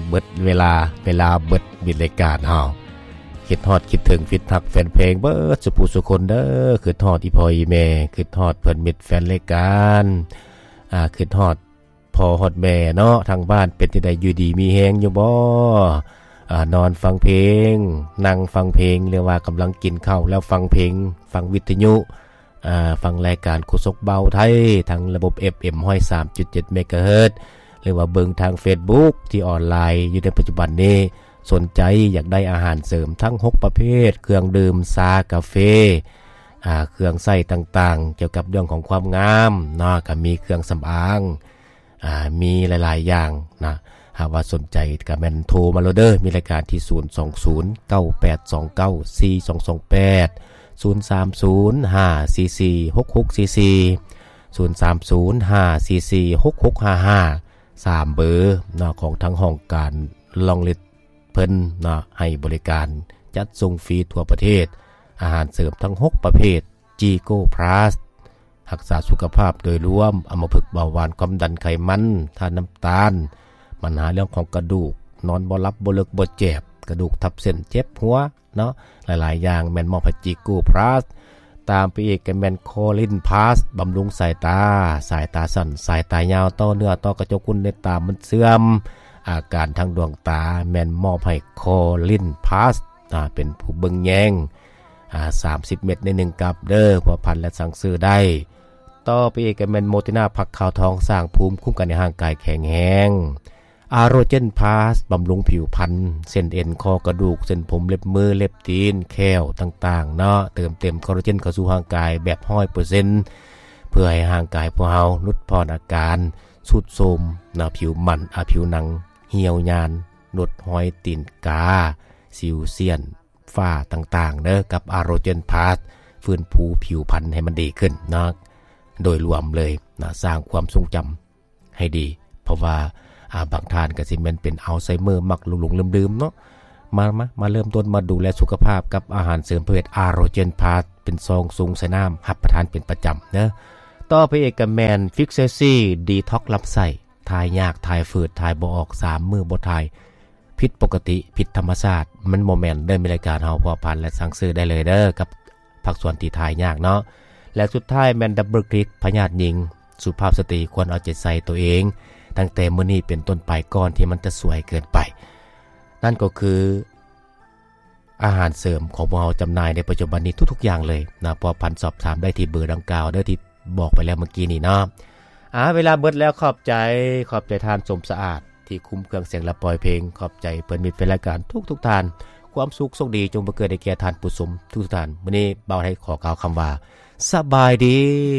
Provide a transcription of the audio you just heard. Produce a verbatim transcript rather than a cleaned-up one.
เบิดเวลาเวลาเบิดบิดรายการเฮาคิดฮอดคิดถึงฟิตทักแฟนเพลงเบิดสุผู้สุคนเด้อคิดฮอดอีพ่ออีแม่คิดฮอดเพิ่นมิตรแฟนรายการอ่าคิดฮอดพ่อฮอดแม่เนาะทางบ้านเป็นจังได๋อยู่ดีมีแฮงอยู่บ่อ่านอนฟังเพลงนั่งฟังเพลงหรือว่ากำลังกินข้าวแล้วฟังเพลงฟังวิทยุอ่าฟังรายการคุสกเบาไทยทางระบบ เอฟ เอ็ม หนึ่งศูนย์สามจุดเจ็ด เมกะเฮิรตซ์หรือว่าเบิ่งทาง Facebook ที่ออนไลน์อยู่ในปัจจุบันนี้สนใจอยากได้อาหารเสริมทั้งหกประเภทเครื่องดื่มชากาแฟอ่าเครื่องใช้ต่างๆเกี่ยวกับเรื่องของความงามเนาะก็มีเครื่องสำอางอ่ามีหลายๆอย่างนะหากว่าสนใจก็แม่นโทรมาโลเด้อมีรายการที่ศูนย์ สอง ศูนย์ เก้า แปด สอง เก้า สี่ สอง สอง แปด ศูนย์ สาม ศูนย์ ห้า สี่ สี่ หก หก สี่ สี่ ศูนย์ สาม ศูนย์ ห้า สี่ สี่ หก หก ห้า ห้า สามเบอร์เนาะของทั้งห้องการลองเล็ดเพิ่นเนาะให้บริการจัดส่งฟรีทั่วประเทศอาหารเสริมทั้งหกประเภท Gigo Plus รักษาสุขภาพโดยรวมอัมพฤกษ์เบาหวานความดันไขมันทานน้ำตาลปัญหาเรื่องของกระดูกนอนบ่หลับบ่เลิกบ่เจ็บกระดูกทับเส้นเจ็บหัวเนาะหลายๆอย่างแม่นมอบให้ Gigo Plus ตามไปอีกก็แม่น Colin Plus บำรุงสายตาสายตาสั้นสายตายาวต่อเนื้อต่อกระจกคุณในตามันเสื่อมอาการทางดวงตาแม่นมอบให้ Colin Plus อ่าเป็นผู้เบิ่งแยงอ่าสามสิบเม็ดในหนึ่งกับเด้อผัวพันและสั่งซื้อได้ต่อไปอีกก็แม่นโมตินาผักขาวทองสร้างภูมิคุ้มกันในร่างกายแข็งแรงอาโรเจนพาสบำรุงผิวพรรณเส้นเอ็นคอกระดูกเส้นผมเล็บมือเล็บตีนแข้วต่างๆเนาะเติมเต็มคอลลาเจนเข้าสู่ร่างกายแบบ หนึ่งร้อยเปอร์เซ็นต์ เพื่อให้ร่างกายพวกเราลดพรอาการสุดโทรมหน้าผิวมันอาผิวหนังเหี่ยวยานลดห้อยตีนกาสิวเซียนฝ้าต่างๆเด้อกับอาโรเจนพาสฟื้นฟูผิวพรรณให้มันดีขึ้นเนาะโดยรวมเลยนะสร้างความทรงจำให้ดีเพราะว่าอ่าบางท่านก็สิแม่นเป็นอัลไซเมอร์มักหลงๆลืมๆเนาะมามามาเริ่มต้นมาดูแลสุขภาพกับอาหารเสริมประเภทอาโรเจนพาสเป็นซองซุงใส่น้ำรับประทานเป็นประจำเนาะต่อไปอีกก็แม่นฟิกเซซี่ดีท็อกซ์ลำไส้ทายยากทายฝืดทายบ่ออกสามมื้อบ่ทายผิดปกติผิดธรรมชาติมันบ่แม่นเด้อมีรายการเฮาพอพันและสั่งซื้อได้เลยเด้อกับผักส่วนที่ทายยากเนาะและสุดท้ายแม่นดับเบิลคลิกพยาธิหญิงสุภาพสตรีควรเอาใจใส่ตัวเองตั้งแต่มื้อนี้เป็นต้นไปก่อนที่มันจะสวยเกินไปนั่นก็คืออาหารเสริมของเราจำหน่ายในปัจจุบันนี้ทุกๆอย่างเลยนะพอพันสอบถามได้ที่เบอร์ดังกล่าวเด้อที่บอกไปแล้วเมื่อกี้นี่เนาะอ่าเวลาเบิดแล้วขอบใจขอบใจทานสมสะอาดที่คุ้มเครื่องเสียงและปล่อยเพลงขอบใจเพิ่นมิตรเป็นรายการทุกๆท่านความสุขโชคดีจงบังเกิดในแก่ท่านผู้ชมทุกท่านมื้อนี้บ่าวให้ขอกล่าวคำว่าสบายดี